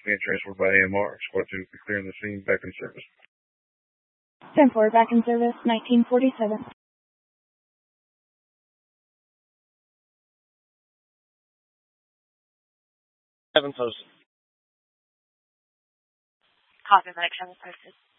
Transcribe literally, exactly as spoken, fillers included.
being transported by A M R. Squad two will be clearing the scene. Back in service. ten four, back in service, nineteen forty-seven. Seven posted. Copy, Medic seven posted.